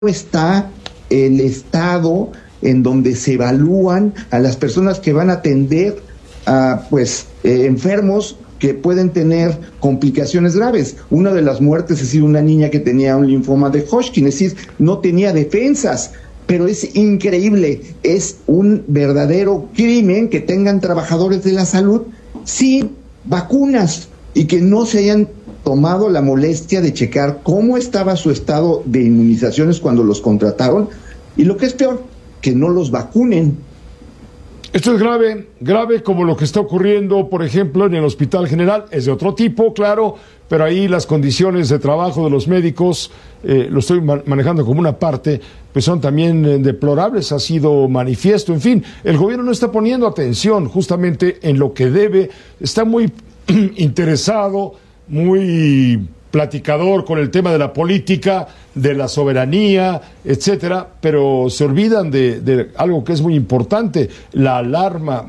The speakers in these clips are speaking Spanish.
está el estado en donde se evalúan a las personas que van a atender a enfermos que pueden tener complicaciones graves. Una de las muertes ha sido una niña que tenía un linfoma de Hodgkin, es decir, no tenía defensas. Pero es increíble, es un verdadero crimen que tengan trabajadores de la salud sin vacunas y que no se hayan tomado la molestia de checar cómo estaba su estado de inmunizaciones cuando los contrataron, y lo que es peor, que no los vacunen. Esto es grave, grave como lo que está ocurriendo, por ejemplo, en el Hospital General. Es de otro tipo, claro, pero ahí las condiciones de trabajo de los médicos, lo estoy manejando como una parte, pues son también deplorables, ha sido manifiesto. En fin, el gobierno no está poniendo atención justamente en lo que debe, está muy interesado, muy platicador con el tema de la política, de la soberanía, etcétera, pero se olvidan de algo que es muy importante, la alarma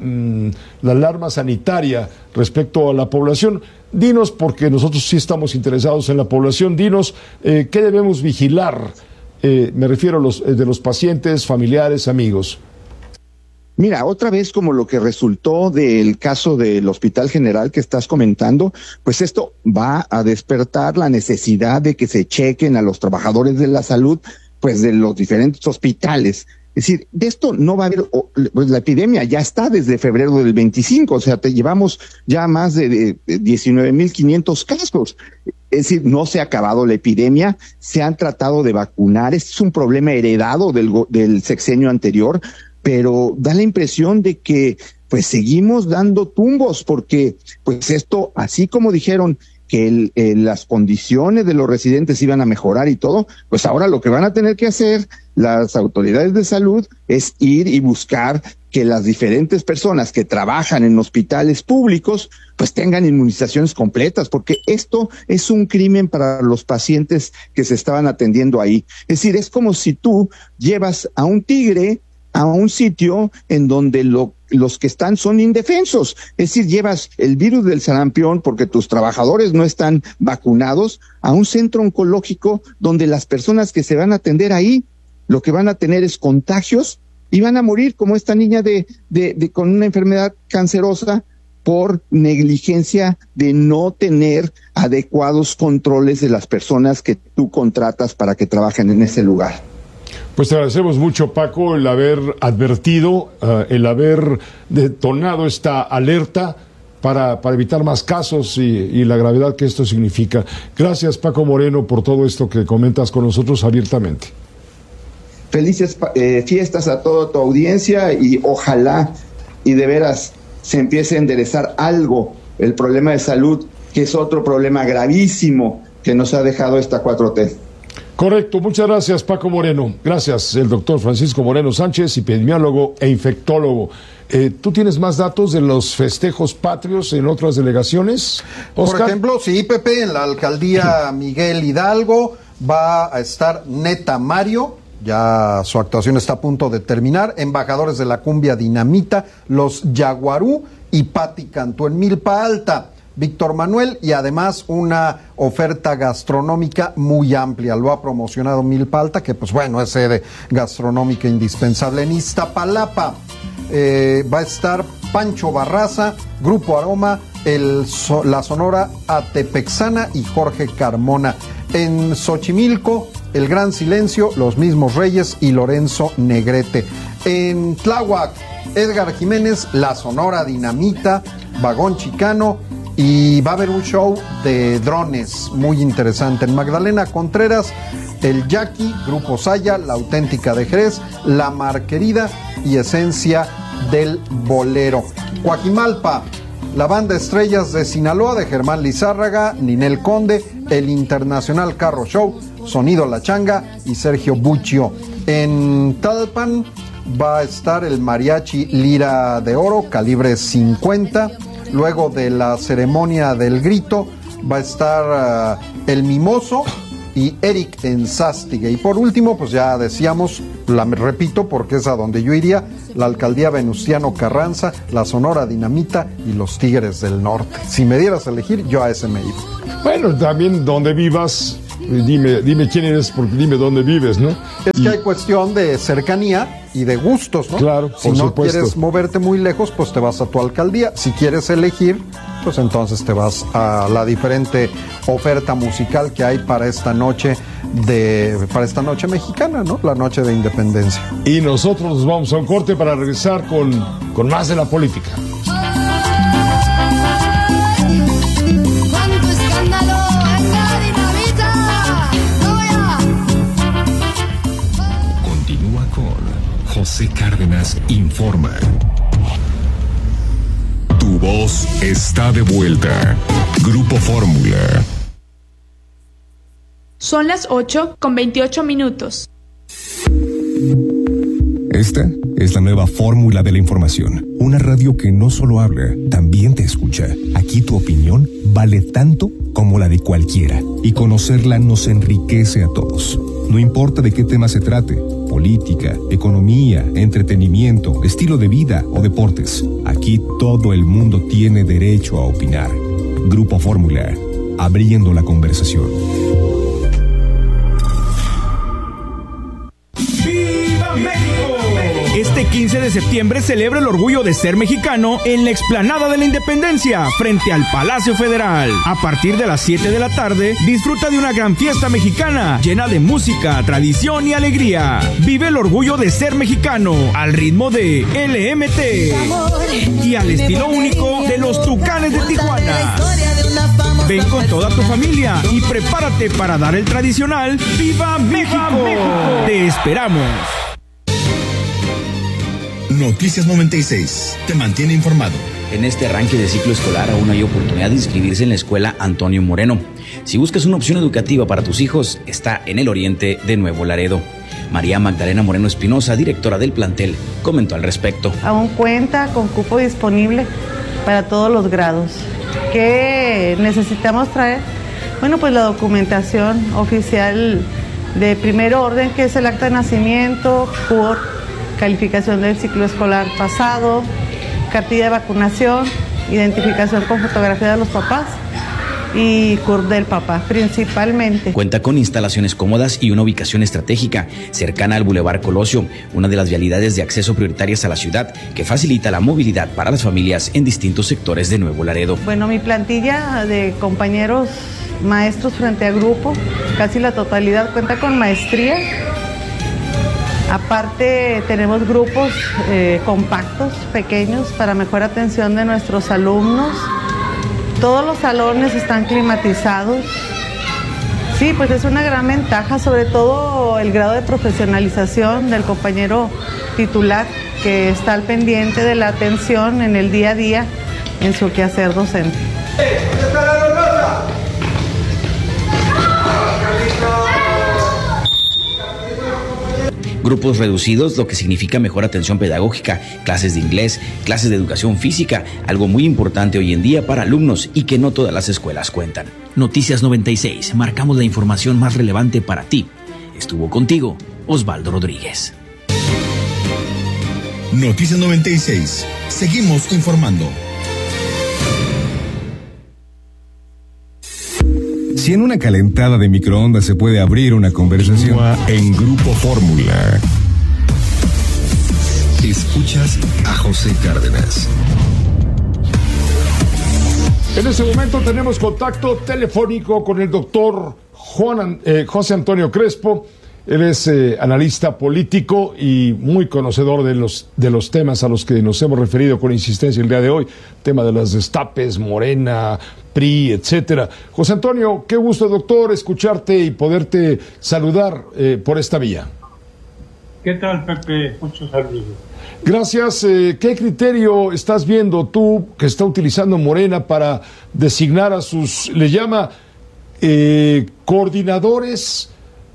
sanitaria respecto a la población. Dinos, porque nosotros sí estamos interesados en la población, dinos qué debemos vigilar, me refiero a de los pacientes, familiares, amigos. Mira, otra vez como lo que resultó del caso del Hospital General que estás comentando, pues esto va a despertar la necesidad de que se chequen a los trabajadores de la salud, pues de los diferentes hospitales. Es decir, de esto no va a haber, pues la epidemia ya está desde febrero del 25, o sea, llevamos ya más de 19,500 casos. Es decir, no se ha acabado la epidemia, se han tratado de vacunar, este es un problema heredado del sexenio anterior, pero da la impresión de que pues seguimos dando tumbos, porque pues esto, así como dijeron que las condiciones de los residentes iban a mejorar y todo, pues ahora lo que van a tener que hacer las autoridades de salud es ir y buscar que las diferentes personas que trabajan en hospitales públicos pues tengan inmunizaciones completas, porque esto es un crimen para los pacientes que se estaban atendiendo ahí. Es decir, es como si tú llevas a un tigre a un sitio en donde los que están son indefensos. Es decir, llevas el virus del sarampión porque tus trabajadores no están vacunados a un centro oncológico donde las personas que se van a atender ahí, lo que van a tener es contagios y van a morir, como esta niña con una enfermedad cancerosa por negligencia de no tener adecuados controles de las personas que tú contratas para que trabajen en ese lugar. Pues te agradecemos mucho, Paco, el haber advertido, el haber detonado esta alerta para evitar más casos y la gravedad que esto significa. Gracias, Paco Moreno, por todo esto que comentas con nosotros abiertamente. Felices fiestas a toda tu audiencia y ojalá y de veras se empiece a enderezar algo el problema de salud, que es otro problema gravísimo que nos ha dejado esta 4T. Correcto, muchas gracias, Paco Moreno. Gracias, el doctor Francisco Moreno Sánchez, epidemiólogo e infectólogo. ¿Tú tienes más datos de los festejos patrios en otras delegaciones, Oscar? Por ejemplo, sí, Pepe, en la alcaldía Miguel Hidalgo va a estar Neta Mario, ya su actuación está a punto de terminar, embajadores de la cumbia dinamita, los Yaguarú y Pati Cantú en Milpa Alta. Víctor Manuel, y además una oferta gastronómica muy amplia. Lo ha promocionado Milpa Alta, que pues bueno, es sede gastronómica indispensable. En Iztapalapa va a estar Pancho Barraza, Grupo Aroma, la Sonora Atepexana y Jorge Carmona. En Xochimilco, El Gran Silencio, Los Mismos Reyes y Lorenzo Negrete. En Tláhuac, Edgar Jiménez, La Sonora Dinamita, Vagón Chicano, y va a haber un show de drones muy interesante. En Magdalena Contreras, el Jackie, Grupo Saya, La Auténtica de Jerez, La Marquerida y Esencia del Bolero. Coajimalpa, la Banda Estrellas de Sinaloa de Germán Lizárraga, Ninel Conde, el Internacional Carro Show, Sonido La Changa y Sergio Buccio. En Talpan va a estar el Mariachi Lira de Oro, calibre 50. Luego de la ceremonia del grito va a estar El Mimoso y Eric Enzástiga. Y por último, pues ya decíamos, repito porque es a donde yo iría, la alcaldía Venustiano Carranza, la Sonora Dinamita y los Tigres del Norte. Si me dieras a elegir, yo a ese me iba. Bueno, también donde vivas, dime quién eres, porque dime dónde vives, ¿no? Es que hay cuestión de cercanía y de gustos, ¿no? Claro, si por no supuesto. quieres moverte muy lejos, pues te vas a tu alcaldía. Si quieres elegir, pues entonces te vas a la diferente oferta musical que hay para esta noche mexicana, ¿no? La noche de independencia. Y nosotros nos vamos a un corte para regresar con más de la política. ¡Cuánto escándalo en la dinamita! Continúa con José Cárdenas Informa. Tu voz está de vuelta. Grupo Fórmula. Son las 8:28. Esta es la nueva fórmula de la información. Una radio que no solo habla, también te escucha. Aquí tu opinión vale tanto como la de cualquiera. Y conocerla nos enriquece a todos. No importa de qué tema se trate: política, economía, entretenimiento, estilo de vida o deportes. Aquí todo el mundo tiene derecho a opinar. Grupo Fórmula, abriendo la conversación. ¡Viva México! Este 15 de septiembre celebra el orgullo de ser mexicano en la explanada de la Independencia, frente al Palacio Federal. A partir de las 7 de la tarde, disfruta de una gran fiesta mexicana, llena de música, tradición y alegría. Vive el orgullo de ser mexicano, al ritmo de LMT y al estilo único de los Tucanes de Tijuana. Ven con toda tu familia y prepárate para dar el tradicional ¡Viva México! ¡Te esperamos! Noticias 96 te mantiene informado. En este arranque de ciclo escolar aún hay oportunidad de inscribirse en la escuela Antonio Moreno. Si buscas una opción educativa para tus hijos, está en el oriente de Nuevo Laredo. María Magdalena Moreno Espinosa, directora del plantel, comentó al respecto. Aún cuenta con cupo disponible para todos los grados. ¿Qué necesitamos traer? Bueno, pues la documentación oficial de primer orden, que es el acta de nacimiento, CUR, calificación del ciclo escolar pasado, cartilla de vacunación, identificación con fotografía de los papás y CUR del papá, principalmente. Cuenta con instalaciones cómodas y una ubicación estratégica cercana al Boulevard Colosio, una de las vialidades de acceso prioritarias a la ciudad que facilita la movilidad para las familias en distintos sectores de Nuevo Laredo. Bueno, mi plantilla de compañeros maestros frente a grupo, casi la totalidad cuenta con maestría. Aparte tenemos grupos compactos, pequeños, para mejor atención de nuestros alumnos. Todos los salones están climatizados. Sí, pues es una gran ventaja, sobre todo el grado de profesionalización del compañero titular, que está al pendiente de la atención en el día a día en su quehacer docente. Grupos reducidos, lo que significa mejor atención pedagógica, clases de inglés, clases de educación física, algo muy importante hoy en día para alumnos y que no todas las escuelas cuentan. Noticias 96, marcamos la información más relevante para ti. Estuvo contigo Osvaldo Rodríguez. Noticias 96, seguimos informando. Si en una calentada de microondas se puede abrir una conversación, en Grupo Fórmula. Escuchas a José Cárdenas. En este momento tenemos contacto telefónico con el doctor José Antonio Crespo. Él es analista político y muy conocedor de los temas a los que nos hemos referido con insistencia el día de hoy. Tema de las destapes, Morena, PRI, etcétera. José Antonio, qué gusto, doctor, escucharte y poderte saludar por esta vía. ¿Qué tal, Pepe? Muchos saludos. Gracias. ¿Qué criterio estás viendo tú que está utilizando Morena para designar a sus, le llama, coordinadores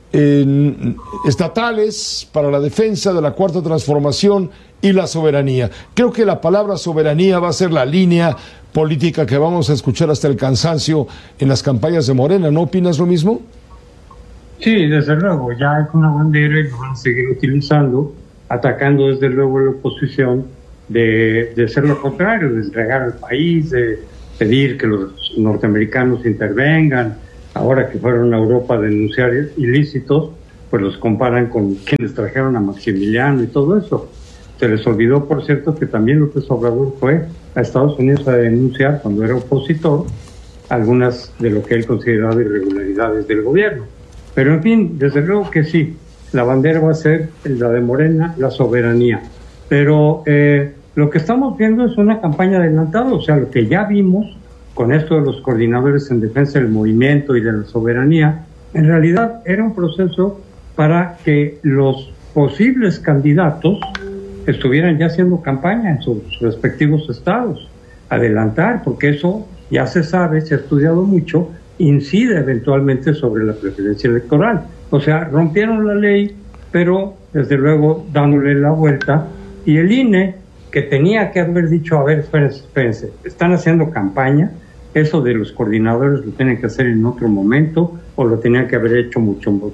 estatales para la defensa de la Cuarta Transformación y la soberanía? Creo que la palabra soberanía va a ser la línea política que vamos a escuchar hasta el cansancio en las campañas de Morena. ¿No opinas lo mismo? Sí, desde luego, ya es una bandera y lo van a seguir utilizando, atacando desde luego la oposición de ser lo contrario, de entregar al país, de pedir que los norteamericanos intervengan, ahora que fueron a Europa a denunciar ilícitos, pues los comparan con quienes trajeron a Maximiliano y todo eso. Se les olvidó, por cierto, que también López Obrador fue a Estados Unidos a denunciar, cuando era opositor, algunas de lo que él consideraba irregularidades del gobierno. Pero en fin, desde luego que sí, la bandera va a ser la de Morena, la soberanía. Pero lo que estamos viendo es una campaña adelantada, o sea, lo que ya vimos con esto de los coordinadores en defensa del movimiento y de la soberanía, en realidad era un proceso para que los posibles candidatos estuvieran ya haciendo campaña en sus respectivos estados, adelantar, porque eso ya se sabe, se ha estudiado mucho, incide eventualmente sobre la preferencia electoral. O sea, rompieron la ley, pero desde luego dándole la vuelta, y el INE, que tenía que haber dicho, a ver, espérense, están haciendo campaña, eso de los coordinadores lo tienen que hacer en otro momento, o lo tenían que haber hecho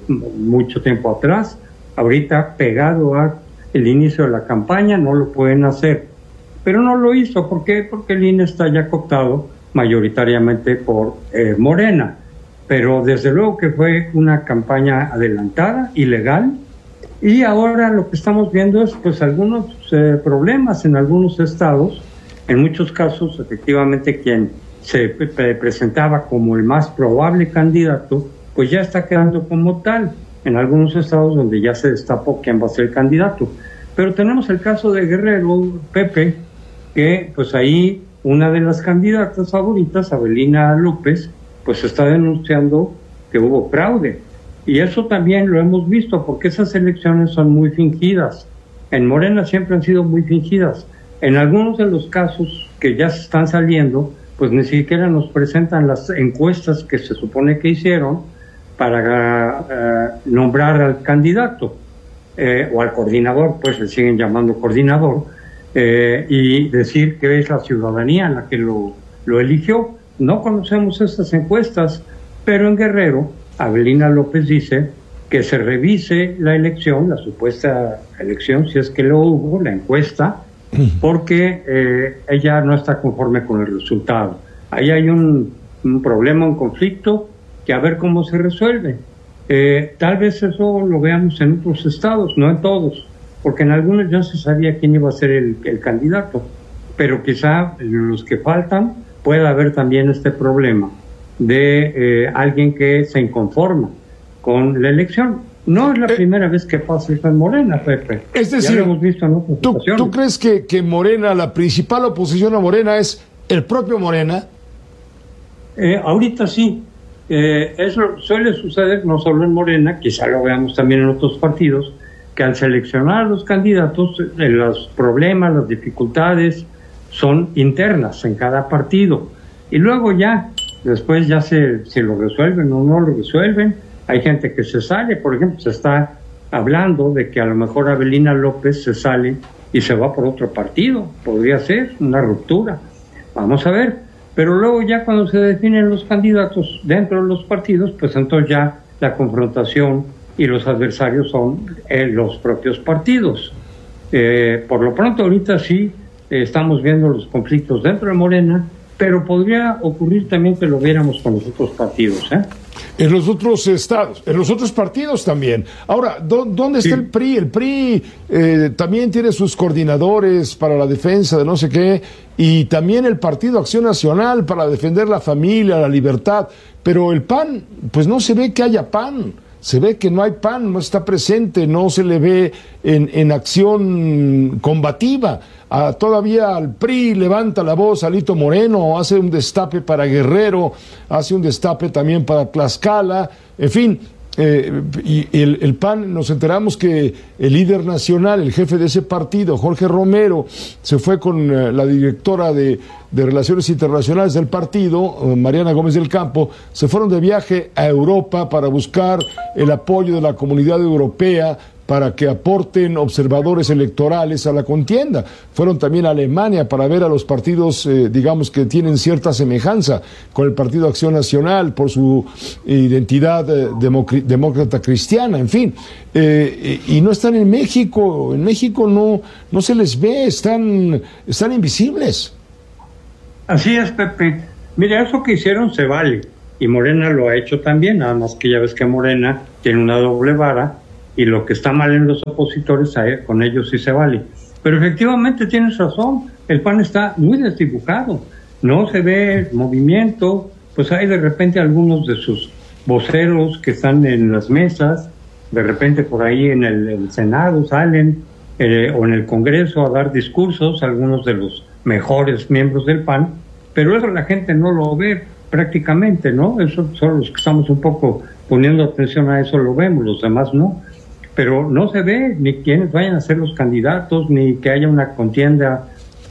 mucho tiempo atrás. Ahorita, pegado a el inicio de la campaña, no lo pueden hacer. Pero no lo hizo. ¿Por qué? Porque el INE está ya cooptado mayoritariamente por Morena. Pero desde luego que fue una campaña adelantada, ilegal, y ahora lo que estamos viendo es pues algunos problemas en algunos estados. En muchos casos, efectivamente, quien se presentaba como el más probable candidato, pues ya está quedando como tal, en algunos estados donde ya se destapó quién va a ser el candidato. Pero tenemos el caso de Guerrero, Pepe, que pues ahí una de las candidatas favoritas, Abelina López, pues está denunciando que hubo fraude. Y eso también lo hemos visto, porque esas elecciones son muy fingidas. En Morena siempre han sido muy fingidas. En algunos de los casos que ya se están saliendo, pues ni siquiera nos presentan las encuestas que se supone que hicieron para nombrar al candidato o al coordinador, pues le siguen llamando coordinador, y decir que es la ciudadanía la que lo eligió. No conocemos estas encuestas, pero en Guerrero, Abelina López dice que se revise la elección, la supuesta elección, si es que lo hubo, la encuesta, porque ella no está conforme con el resultado. Ahí hay un problema, un conflicto, que a ver cómo se resuelve. Tal vez eso lo veamos en otros estados, no en todos, porque en algunos ya se sabía quién iba a ser el candidato, pero quizá en los que faltan pueda haber también este problema de alguien que se inconforma con la elección. No es la primera vez que pasa eso en Morena, Pepe. Es decir, ya lo hemos visto en otras ocasiones. ¿Tú crees que Morena, la principal oposición a Morena es el propio Morena? Ahorita sí. Eso suele suceder no solo en Morena, quizá lo veamos también en otros partidos, que al seleccionar a los candidatos, los problemas, las dificultades son internas en cada partido. Y luego ya, después ya se lo resuelven o no lo resuelven. Hay gente que se sale, por ejemplo, se está hablando de que a lo mejor Abelina López se sale y se va por otro partido. Podría ser una ruptura. Vamos a ver. Pero luego ya cuando se definen los candidatos dentro de los partidos, pues entonces ya la confrontación y los adversarios son los propios partidos. Por lo pronto ahorita sí estamos viendo los conflictos dentro de Morena, pero podría ocurrir también que lo viéramos con los otros partidos, En los otros estados, en los otros partidos también. Ahora, ¿dónde está el PRI? El PRI también tiene sus coordinadores para la defensa de no sé qué, y también el Partido Acción Nacional para defender la familia, la libertad, pero el PAN, pues no se ve que haya PAN. Se ve que no hay PAN, no está presente, no se le ve en acción combativa. Todavía al PRI levanta la voz Alito Moreno, hace un destape para Guerrero, hace un destape también para Tlaxcala, en fin. Y el PAN, nos enteramos que el líder nacional, el jefe de ese partido, Jorge Romero, se fue con la directora de Relaciones Internacionales del partido, Mariana Gómez del Campo, se fueron de viaje a Europa para buscar el apoyo de la comunidad europea para que aporten observadores electorales a la contienda. Fueron también a Alemania para ver a los partidos, digamos, que tienen cierta semejanza con el Partido Acción Nacional por su identidad demócrata cristiana, en fin. Y no están en México no se les ve, están invisibles. Así es, Pepe. Mira, eso que hicieron se vale. y Morena lo ha hecho también, nada más que ya ves que Morena tiene una doble vara y lo que está mal en los opositores, con ellos sí se vale. Pero efectivamente tienes razón, el PAN está muy desdibujado, no se ve movimiento, pues hay de repente algunos de sus voceros que están en las mesas, de repente por ahí en el Senado salen, o en el Congreso a dar discursos, algunos de los mejores miembros del PAN, pero eso la gente no lo ve prácticamente, ¿no? Eso solo los que estamos un poco poniendo atención a eso lo vemos, los demás no. Pero no se ve ni quiénes vayan a ser los candidatos, ni que haya una contienda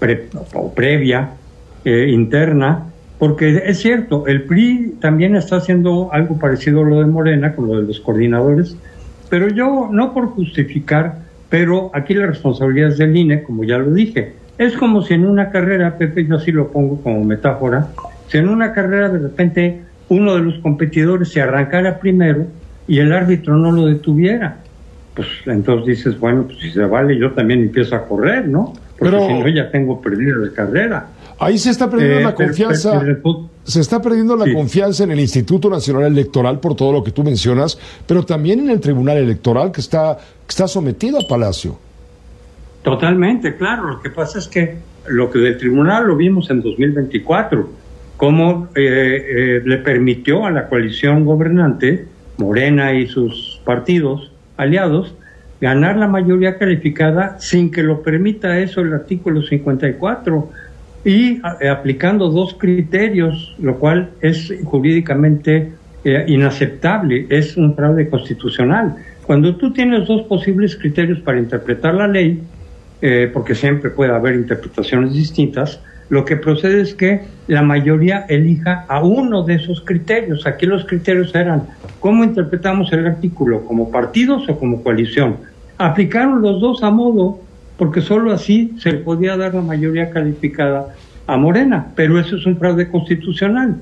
previa, interna, porque es cierto, el PRI también está haciendo algo parecido a lo de Morena, con lo de los coordinadores, pero yo, no por justificar, pero aquí la responsabilidad es del INE, como ya lo dije. Es como si en una carrera, Pepe, yo así lo pongo como metáfora, si en una carrera de repente uno de los competidores se arrancara primero y el árbitro no lo detuviera. Pues entonces dices, bueno, pues si se vale, yo también empiezo a correr, ¿no? Porque si no, ya tengo perdido la carrera. Ahí se está perdiendo la confianza. Se está perdiendo la confianza en el Instituto Nacional Electoral por todo lo que tú mencionas, pero también en el Tribunal Electoral que está sometido a Palacio. Totalmente, claro. Lo que pasa es que lo que del Tribunal lo vimos en 2024, cómo le permitió a la coalición gobernante, Morena y sus partidos aliados, ganar la mayoría calificada sin que lo permita eso el artículo 54 y aplicando dos criterios, lo cual es jurídicamente inaceptable, es un fraude constitucional. Cuando tú tienes dos posibles criterios para interpretar la ley, porque siempre puede haber interpretaciones distintas, lo que procede es que la mayoría elija a uno de esos criterios. Aquí los criterios eran cómo interpretamos el artículo, como partidos o como coalición. Aplicaron los dos a modo, porque solo así se le podía dar la mayoría calificada a Morena, pero eso es un fraude constitucional.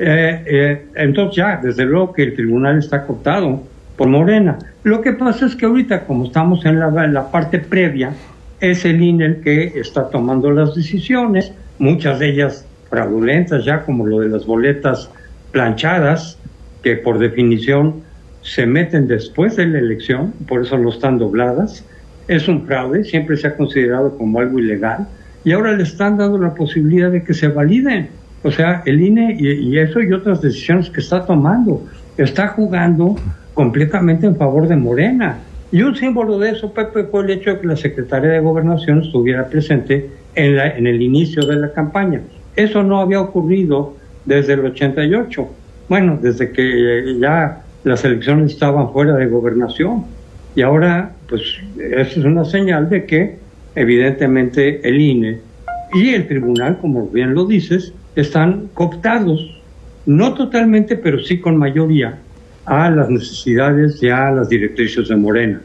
Entonces ya, desde luego que el tribunal está cooptado por Morena. Lo que pasa es que ahorita, como estamos en la parte previa, es el INE el que está tomando las decisiones, muchas de ellas fraudulentas ya, como lo de las boletas planchadas, que por definición se meten después de la elección, por eso no están dobladas. Es un fraude, siempre se ha considerado como algo ilegal, y ahora le están dando la posibilidad de que se validen. O sea, el INE y eso y otras decisiones que está tomando, está jugando completamente en favor de Morena. Y un símbolo de eso, Pepe, fue el hecho de que la Secretaría de Gobernación estuviera presente en el inicio de la campaña. Eso no había ocurrido desde el 88. Bueno, desde que ya las elecciones estaban fuera de gobernación. Y ahora, pues, eso es una señal de que, evidentemente, el INE y el tribunal, como bien lo dices, están cooptados, no totalmente, pero sí con mayoría, a las necesidades y a las directrices de Morena.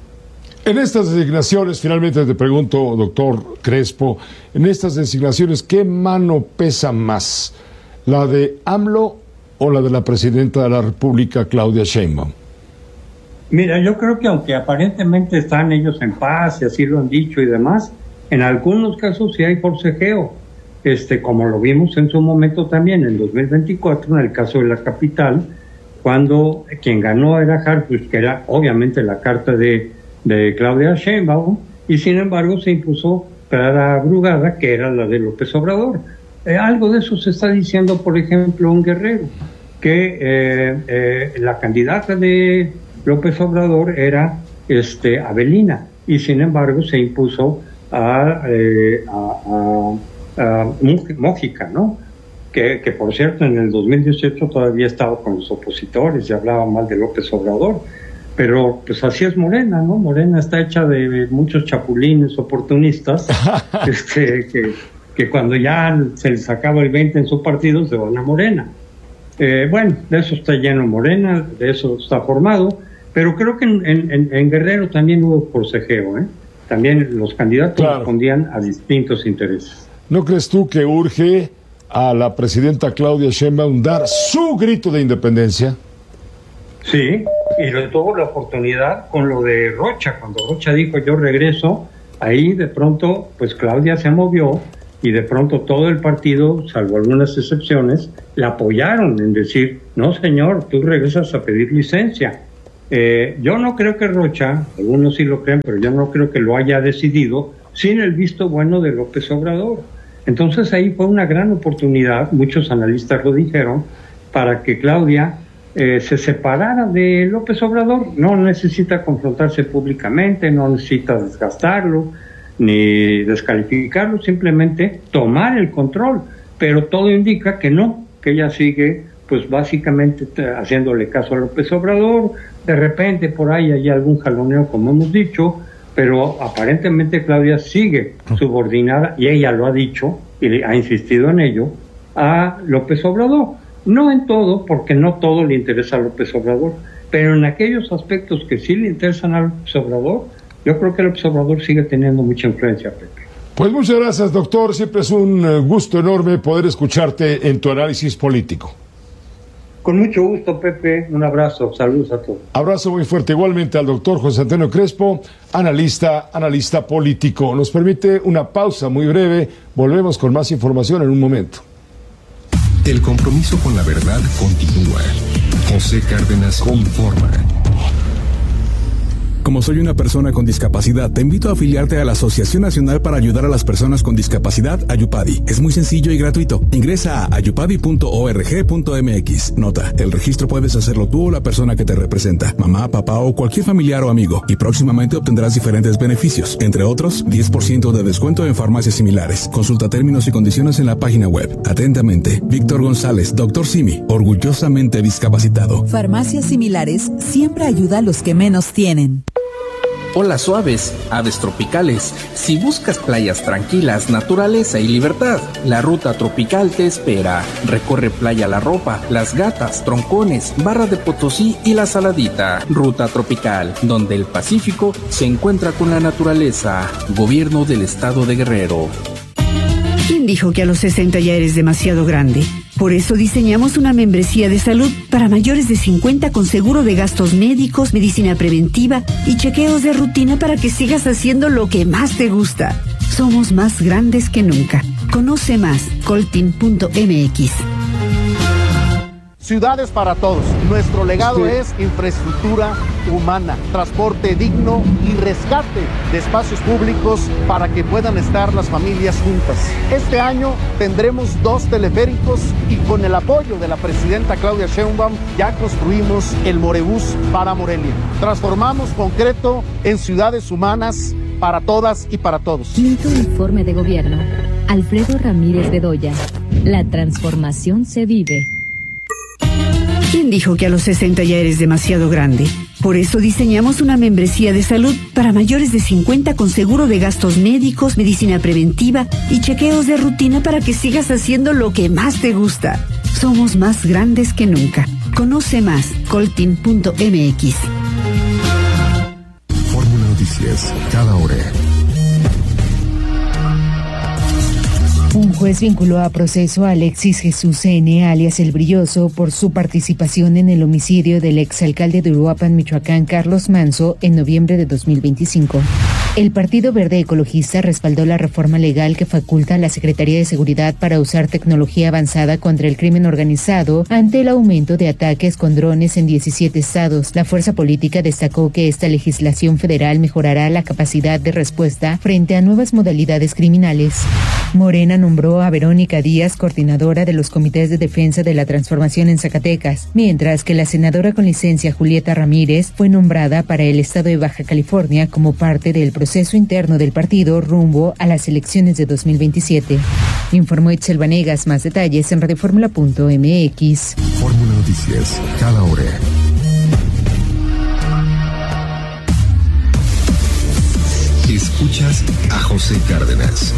En estas designaciones, finalmente te pregunto, doctor Crespo, en estas designaciones, ¿qué mano pesa más? ¿La de AMLO o la de la presidenta de la República, Claudia Sheinbaum? Mira, yo creo que aunque aparentemente están ellos en paz y así lo han dicho y demás, en algunos casos sí hay forcejeo, como lo vimos en su momento también en 2024, en el caso de la capital, cuando quien ganó era Harfuch, que era obviamente la carta de Claudia Sheinbaum, y sin embargo se impuso Clara Brugada, que era la de López Obrador. Algo de eso se está diciendo, por ejemplo, en Guerrero, que la candidata de López Obrador era Avelina, y sin embargo se impuso a Mójica, ¿no? Que por cierto en el 2018 todavía estaba con los opositores y hablaba mal de López Obrador, pero pues así es Morena, ¿no? Morena está hecha de muchos chapulines oportunistas que cuando ya se les acaba el 20 en su partido se van a Morena. Bueno, de eso está lleno Morena, de eso está formado, pero creo que en Guerrero también hubo forcejeo, ¿eh? También los candidatos respondían a distintos intereses. ¿No crees tú que urge a la presidenta Claudia Sheinbaum dar su grito de independencia? Sí, y lo tuvo la oportunidad con lo de Rocha, cuando Rocha dijo yo regreso, ahí de pronto pues Claudia se movió y de pronto todo el partido, salvo algunas excepciones, la apoyaron en decir, no señor, tú regresas a pedir licencia. Yo no creo que Rocha, algunos sí lo creen, pero yo no creo que lo haya decidido sin el visto bueno de López Obrador. Entonces ahí fue una gran oportunidad, muchos analistas lo dijeron, para que Claudia se separara de López Obrador. No necesita confrontarse públicamente, no necesita desgastarlo ni descalificarlo, simplemente tomar el control, pero todo indica que no, que ella sigue pues básicamente haciéndole caso a López Obrador. De repente por ahí hay algún jaloneo, como hemos dicho, pero aparentemente Claudia sigue subordinada, y ella lo ha dicho y ha insistido en ello, a López Obrador. No en todo, porque no todo le interesa a López Obrador, pero en aquellos aspectos que sí le interesan a López Obrador, yo creo que López Obrador sigue teniendo mucha influencia, Pepe. Pues muchas gracias, doctor. Siempre es un gusto enorme poder escucharte en tu análisis político. Con mucho gusto, Pepe. Un abrazo. Saludos a todos. Abrazo muy fuerte igualmente al doctor José Antonio Crespo, analista político. Nos permite una pausa muy breve. Volvemos con más información en un momento. El compromiso con la verdad continúa. José Cárdenas informa. Como soy una persona con discapacidad, te invito a afiliarte a la Asociación Nacional para Ayudar a las Personas con Discapacidad, Ayupadi. Es muy sencillo y gratuito. Ingresa a ayupadi.org.mx. Nota, el registro puedes hacerlo tú o la persona que te representa, mamá, papá o cualquier familiar o amigo, y próximamente obtendrás diferentes beneficios, entre otros, 10% de descuento en farmacias similares. Consulta términos y condiciones en la página web. Atentamente, Víctor González, Dr. Simi, orgullosamente discapacitado. Farmacias similares siempre ayuda a los que menos tienen. Olas suaves, aves tropicales. Si buscas playas tranquilas, naturaleza y libertad, la Ruta Tropical te espera. Recorre Playa La Ropa, Las Gatas, Troncones, Barra de Potosí y La Saladita. Ruta Tropical, donde el Pacífico se encuentra con la naturaleza. Gobierno del Estado de Guerrero. ¿Quién dijo que a los 60 ya eres demasiado grande? Por eso diseñamos una membresía de salud para mayores de 50 con seguro de gastos médicos, medicina preventiva y chequeos de rutina para que sigas haciendo lo que más te gusta. Somos más grandes que nunca. Conoce más, coltin.mx. Ciudades para todos. Nuestro legado es infraestructura humana, transporte digno y rescate de espacios públicos para que puedan estar las familias juntas. Este año tendremos 2 teleféricos y con el apoyo de la presidenta Claudia Sheinbaum ya construimos el Morebús para Morelia. Transformamos concreto en ciudades humanas para todas y para todos. Quinto informe de gobierno. Alfredo Ramírez Bedoya. La transformación se vive. ¿Quién dijo que a los 60 ya eres demasiado grande? Por eso diseñamos una membresía de salud para mayores de 50 con seguro de gastos médicos, medicina preventiva y chequeos de rutina para que sigas haciendo lo que más te gusta. Somos más grandes que nunca. Conoce más, coltin.mx. Fórmula Noticias, cada hora. Un juez vinculó a proceso a Alexis Jesús N., alias El Brilloso, por su participación en el homicidio del exalcalde de Uruapan, Michoacán, Carlos Manso, en noviembre de 2025. El Partido Verde Ecologista respaldó la reforma legal que faculta a la Secretaría de Seguridad para usar tecnología avanzada contra el crimen organizado ante el aumento de ataques con drones en 17 estados. La fuerza política destacó que esta legislación federal mejorará la capacidad de respuesta frente a nuevas modalidades criminales. Morena nombró a Verónica Díaz coordinadora de los comités de defensa de la transformación en Zacatecas, mientras que la senadora con licencia Julieta Ramírez fue nombrada para el estado de Baja California como parte del proceso interno del partido rumbo a las elecciones de 2027. Informó Itzel Vanegas. Más detalles en radioformula.mx. Fórmula Noticias, cada hora. Escuchas a José Cárdenas.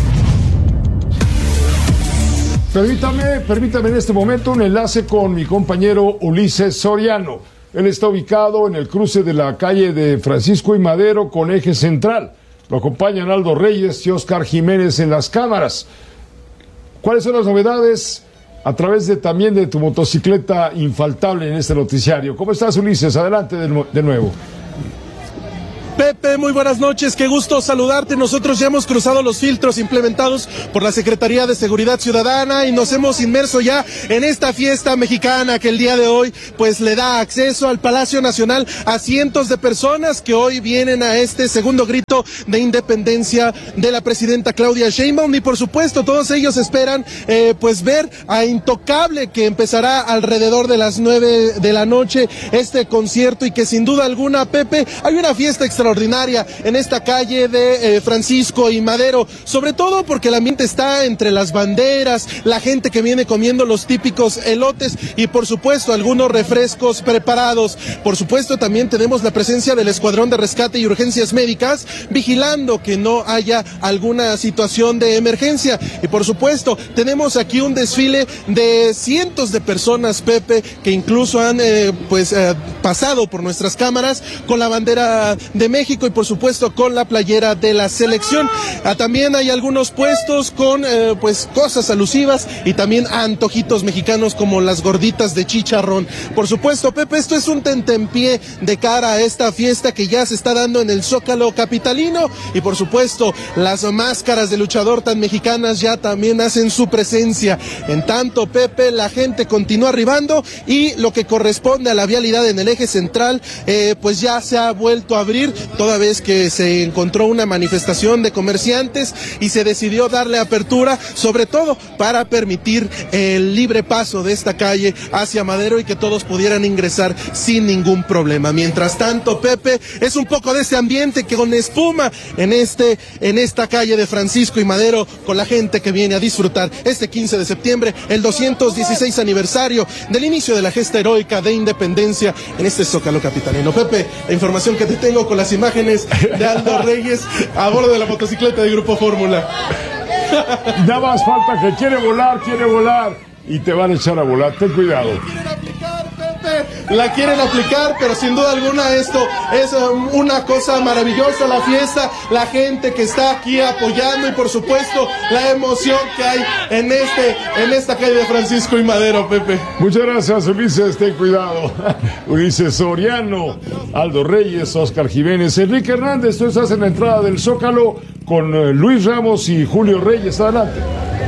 Permítame en este momento un enlace con mi compañero Ulises Soriano. Él está ubicado en el cruce de la calle de Francisco y Madero con Eje Central. Lo acompañan Aldo Reyes y Oscar Jiménez en las cámaras. ¿Cuáles son las novedades a través también de tu motocicleta infaltable en este noticiario? ¿Cómo estás, Ulises? Adelante de nuevo. Pepe, muy buenas noches, qué gusto saludarte. Nosotros ya hemos cruzado los filtros implementados por la Secretaría de Seguridad Ciudadana y nos hemos inmerso ya en esta fiesta mexicana que el día de hoy pues le da acceso al Palacio Nacional a cientos de personas que hoy vienen a este segundo grito de independencia de la presidenta Claudia Sheinbaum, y por supuesto todos ellos esperan pues ver a Intocable, que empezará alrededor de las 9 de la noche este concierto, y que sin duda alguna, Pepe, hay una fiesta extraordinaria en esta calle de Francisco y Madero, sobre todo porque el ambiente está entre las banderas, la gente que viene comiendo los típicos elotes y por supuesto algunos refrescos preparados. Por supuesto también tenemos la presencia del Escuadrón de Rescate y Urgencias Médicas vigilando que no haya alguna situación de emergencia, y por supuesto tenemos aquí un desfile de cientos de personas, Pepe, que incluso han pasado por nuestras cámaras con la bandera de México y por supuesto con la playera de la selección. También hay algunos puestos con cosas alusivas y también antojitos mexicanos como las gorditas de chicharrón. Por supuesto, Pepe, esto es un tentempié de cara a esta fiesta que ya se está dando en el Zócalo capitalino, y por supuesto las máscaras de luchador tan mexicanas ya también hacen su presencia. En tanto, Pepe, la gente continúa arribando y lo que corresponde a la vialidad en el eje central pues ya se ha vuelto a abrir, toda vez que se encontró una manifestación de comerciantes y se decidió darle apertura, sobre todo para permitir el libre paso de esta calle hacia Madero y que todos pudieran ingresar sin ningún problema. Mientras tanto, Pepe, es un poco de ese ambiente que con espuma en esta calle de Francisco y Madero, con la gente que viene a disfrutar este 15 de septiembre, el 216 aniversario del inicio de la gesta heroica de independencia en este Zócalo capitalino. Pepe, la información que te tengo con las imágenes de Aldo Reyes a bordo de la motocicleta de Grupo Fórmula. Nada más falta que quiere volar y te van a echar a volar, ten cuidado. La quieren aplicar, pero sin duda alguna esto es una cosa maravillosa, la fiesta, la gente que está aquí apoyando y por supuesto la emoción que hay en esta calle de Francisco y Madero, Pepe. Muchas gracias, Ulises, ten cuidado. Ulises Soriano, Aldo Reyes, Oscar Jiménez, Enrique Hernández. Tú estás en la entrada del Zócalo con Luis Ramos y Julio Reyes. Adelante.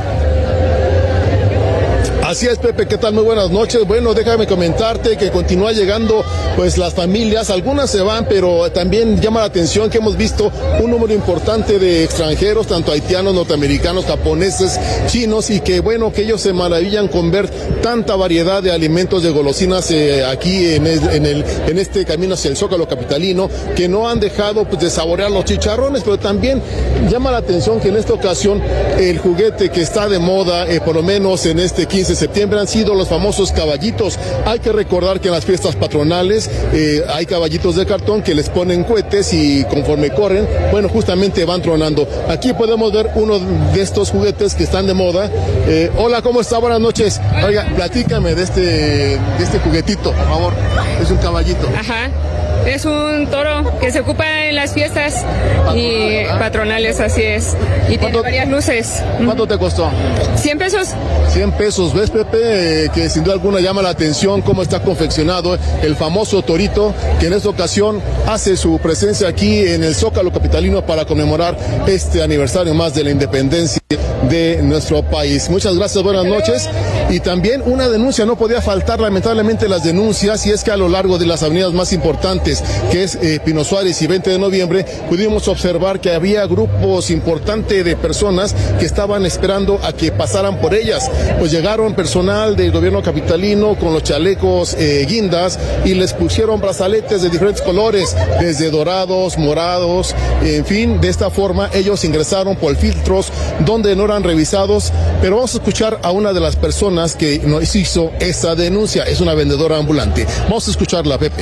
Así es, Pepe, ¿qué tal? Muy buenas noches. Bueno, déjame comentarte que continúa llegando pues las familias, algunas se van, pero también llama la atención que hemos visto un número importante de extranjeros, tanto haitianos, norteamericanos, japoneses, chinos, y que bueno, que ellos se maravillan con ver tanta variedad de alimentos, de golosinas aquí en este camino hacia el Zócalo capitalino, que no han dejado pues de saborear los chicharrones, pero también llama la atención que en esta ocasión el juguete que está de moda, por lo menos en este 15 de septiembre, han sido los famosos caballitos. Hay que recordar que en las fiestas patronales hay caballitos de cartón que les ponen cohetes y conforme corren, bueno, justamente van tronando. Aquí podemos ver uno de estos juguetes que están de moda. Hola, ¿cómo está? Buenas noches. Oiga, platícame de este juguetito, por favor. Es un caballito. Ajá. Es un toro que se ocupa en las fiestas y patronales, así es. Y tiene varias luces. ¿Cuánto te costó? 100 pesos. 100 pesos. ¿Ves, Pepe? Que sin duda alguna llama la atención cómo está confeccionado el famoso torito, que en esta ocasión hace su presencia aquí en el Zócalo capitalino para conmemorar este aniversario más de la independencia de nuestro país. Muchas gracias, buenas noches. Y también una denuncia, no podía faltar lamentablemente las denuncias, y es que a lo largo de las avenidas más importantes, que es Pino Suárez y 20 de noviembre, pudimos observar que había grupos importantes de personas que estaban esperando a que pasaran por ellas. Pues llegaron personal del gobierno capitalino con los chalecos guindas y les pusieron brazaletes de diferentes colores, desde dorados, morados, en fin, de esta forma ellos ingresaron por filtros donde no eran revisados. Pero vamos a escuchar a una de las personas que nos hizo esta denuncia. Es una vendedora ambulante. Vamos a escucharla, Pepe.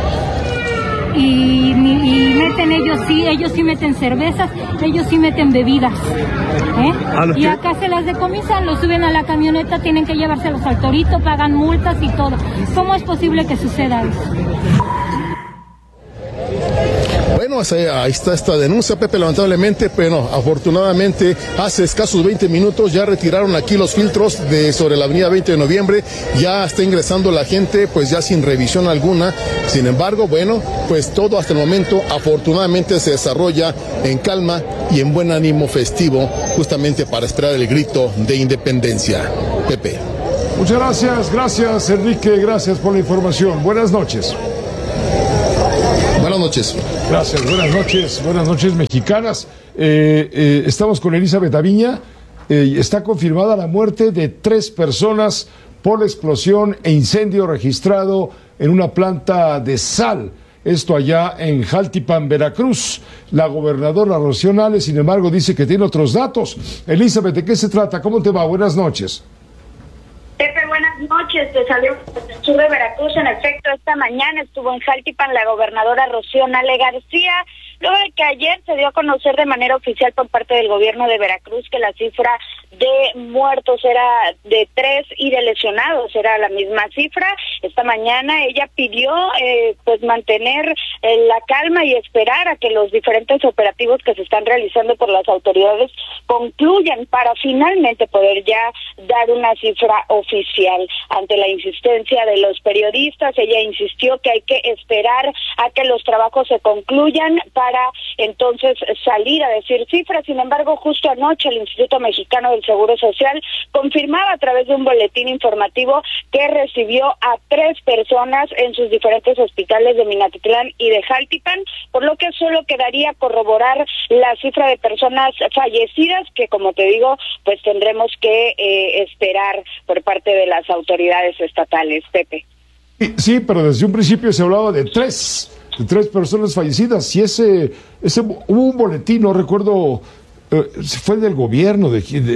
Y meten ellos sí meten cervezas, ellos sí meten bebidas, y acá se las decomisan, los suben a la camioneta, tienen que llevárselos al torito, pagan multas y todo. ¿Cómo es posible que suceda eso? Bueno, bueno, ahí está esta denuncia, Pepe, lamentablemente, pero afortunadamente hace escasos 20 minutos ya retiraron aquí los filtros sobre la avenida 20 de noviembre, ya está ingresando la gente, pues ya sin revisión alguna. Sin embargo, bueno, pues todo hasta el momento afortunadamente se desarrolla en calma y en buen ánimo festivo, justamente para esperar el grito de independencia. Pepe. Muchas gracias Enrique, gracias por la información. Buenas noches. Buenas noches. Gracias, buenas noches mexicanas. Estamos con Elizabeth Aviña. Está confirmada la muerte de 3 personas por la explosión e incendio registrado en una planta de sal. Esto allá en Jaltipan, Veracruz. La gobernadora Rocío Nale, sin embargo, dice que tiene otros datos. Elizabeth, ¿de qué se trata? ¿Cómo te va? Buenas noches. Pepe, buenas noches. Te saludo desde el sur de Veracruz. En efecto, esta mañana estuvo en Jaltipan la gobernadora Rocío Nale García, luego de que ayer se dio a conocer de manera oficial por parte del gobierno de Veracruz que la cifra de muertos era de 3 y de lesionados era la misma cifra. Esta mañana ella pidió pues mantener la calma y esperar a que los diferentes operativos que se están realizando por las autoridades concluyan para finalmente poder ya dar una cifra oficial. Ante la insistencia de los periodistas, ella insistió que hay que esperar a que los trabajos se concluyan para entonces salir a decir cifras. Sin embargo, justo anoche el Instituto Mexicano del Seguro Social confirmaba a través de un boletín informativo que recibió a 3 personas en sus diferentes hospitales de Minatitlán y de Jaltipan, por lo que solo quedaría corroborar la cifra de personas fallecidas, que como te digo, pues tendremos que esperar por parte de las autoridades estatales. Pepe. Sí, pero desde un principio se hablaba de 3 personas fallecidas, y ese hubo un boletín, no recuerdo, fue del gobierno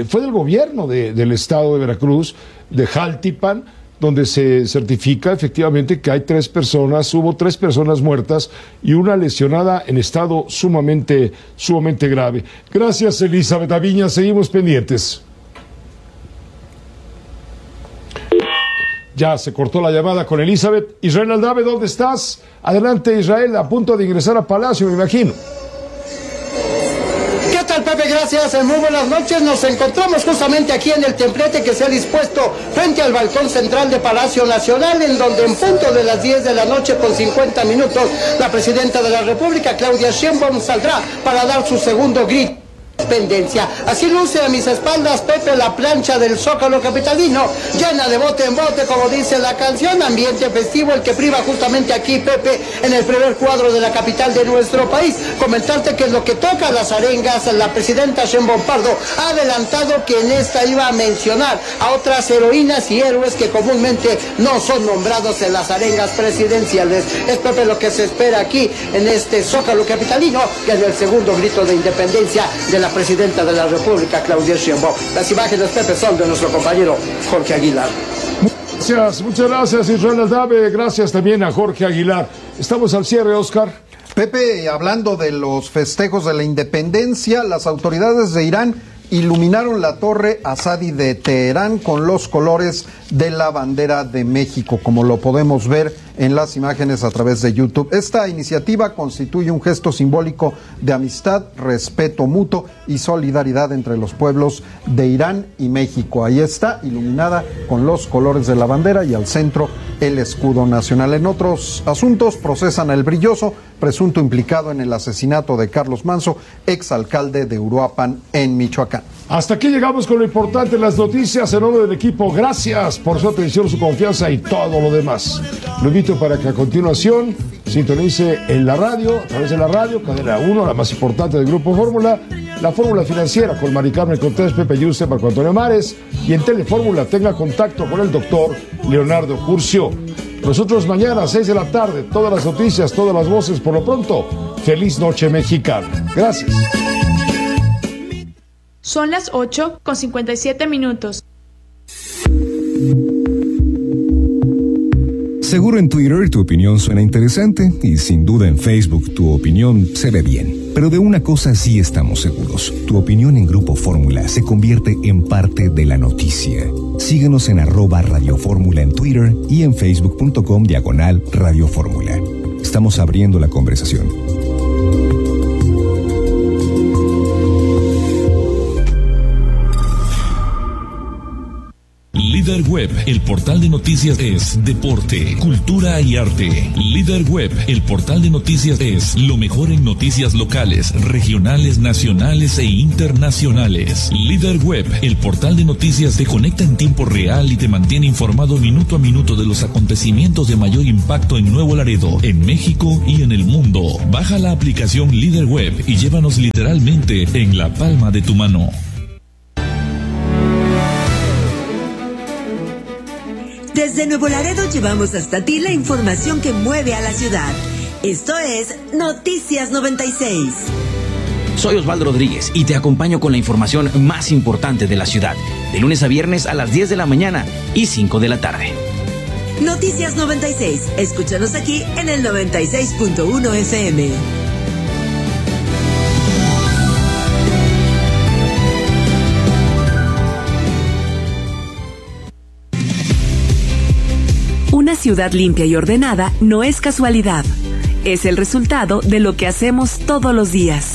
del estado de Veracruz, de Jaltipan, donde se certifica efectivamente que hay 3 personas, hubo 3 personas muertas y una lesionada en estado sumamente grave. Gracias, Elizabeth Aviña, seguimos pendientes. Ya se cortó la llamada con Elizabeth. Israel Aldave, ¿dónde estás? Adelante, Israel, a punto de ingresar a Palacio, me imagino. ¿Qué tal, Pepe? Gracias, muy buenas noches. Nos encontramos justamente aquí en el templete que se ha dispuesto frente al balcón central de Palacio Nacional, en donde en punto de las 10 de la noche con 50 minutos, la presidenta de la República, Claudia Sheinbaum, saldrá para dar su segundo grito. Independencia. Así luce a mis espaldas, Pepe, la plancha del Zócalo capitalino, llena de bote en bote, como dice la canción, ambiente festivo el que priva justamente aquí, Pepe, en el primer cuadro de la capital de nuestro país. Comentarte que en lo que toca a las arengas, la presidenta Sheinbaum Pardo ha adelantado que en esta iba a mencionar a otras heroínas y héroes que comúnmente no son nombrados en las arengas presidenciales. Es, Pepe, lo que se espera aquí en este Zócalo capitalino, que es el segundo grito de independencia de la presidenta de la República, Claudia Sheinbaum. Las imágenes, Pepe, son de nuestro compañero Jorge Aguilar. Muchas gracias, Israel Aldave. Gracias también a Jorge Aguilar. Estamos al cierre, Oscar. Pepe, hablando de los festejos de la independencia, las autoridades de Irán iluminaron la torre Azadi de Teherán con los colores de la bandera de México, como lo podemos ver en las imágenes a través de YouTube. Esta iniciativa constituye un gesto simbólico de amistad, respeto mutuo y solidaridad entre los pueblos de Irán y México. Ahí está, iluminada con los colores de la bandera y al centro el escudo nacional. En otros asuntos, procesan al Brilloso, presunto implicado en el asesinato de Carlos Manso, exalcalde de Uruapan, en Michoacán. Hasta aquí llegamos con lo importante en las noticias. En nombre del equipo, gracias por su atención, su confianza y todo lo demás. Lo invito para que a continuación sintonice en la radio, a través de la radio, cadena 1, la más importante del Grupo Fórmula, la Fórmula Financiera con Mari Carmen Cortés, Pepe Yuste, Marco Antonio Mares, y en Telefórmula tenga contacto con el doctor Leonardo Curcio. Nosotros mañana a 6 de la tarde, todas las noticias, todas las voces. Por lo pronto, feliz noche mexicana. Gracias. Son las 8:57. Seguro en Twitter tu opinión suena interesante y sin duda en Facebook tu opinión se ve bien. Pero de una cosa sí estamos seguros. Tu opinión en Grupo Fórmula se convierte en parte de la noticia. Síguenos en @Radio Fórmula en Twitter y en facebook.com/Radio Fórmula. Estamos abriendo la conversación. Web, el portal de noticias es deporte, cultura y arte. Líder Web, el portal de noticias es lo mejor en noticias locales, regionales, nacionales e internacionales. Líder Web, el portal de noticias te conecta en tiempo real y te mantiene informado minuto a minuto de los acontecimientos de mayor impacto en Nuevo Laredo, en México y en el mundo. Baja la aplicación Líder Web y llévanos literalmente en la palma de tu mano. Desde Nuevo Laredo llevamos hasta ti la información que mueve a la ciudad. Esto es Noticias 96. Soy Osvaldo Rodríguez y te acompaño con la información más importante de la ciudad, de lunes a viernes a las 10 de la mañana y 5 de la tarde. Noticias 96. Escúchanos aquí en el 96.1 FM. Una ciudad limpia y ordenada no es casualidad. Es el resultado de lo que hacemos todos los días.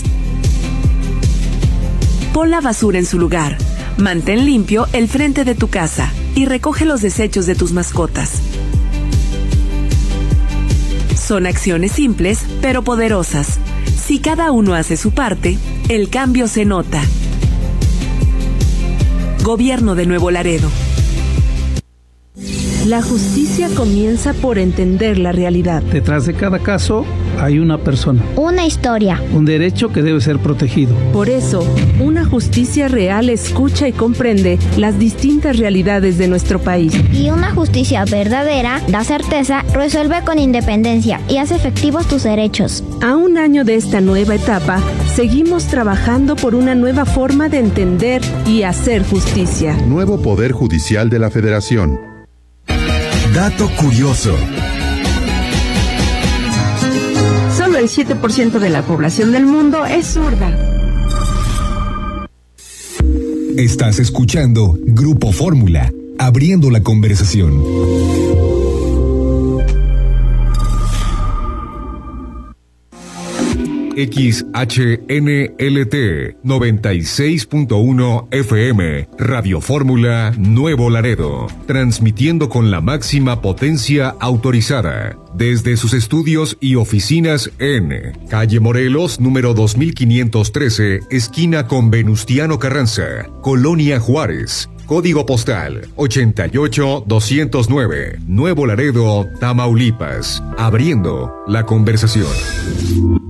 Pon la basura en su lugar. Mantén limpio el frente de tu casa y recoge los desechos de tus mascotas. Son acciones simples, pero poderosas. Si cada uno hace su parte, el cambio se nota. Gobierno de Nuevo Laredo. La justicia comienza por entender la realidad. Detrás de cada caso hay una persona. Una historia. Un derecho que debe ser protegido. Por eso, una justicia real escucha y comprende las distintas realidades de nuestro país. Y una justicia verdadera da certeza, resuelve con independencia y hace efectivos tus derechos. A un año de esta nueva etapa, seguimos trabajando por una nueva forma de entender y hacer justicia. Nuevo Poder Judicial de la Federación. Dato curioso. Solo el 7% de la población del mundo es zurda. Estás escuchando Grupo Fórmula, abriendo la conversación. XHNLT 96.1 FM, Radio Fórmula Nuevo Laredo, transmitiendo con la máxima potencia autorizada, desde sus estudios y oficinas en Calle Morelos, número 2513, esquina con Venustiano Carranza, Colonia Juárez. Código postal 88209, Nuevo Laredo, Tamaulipas, abriendo la conversación.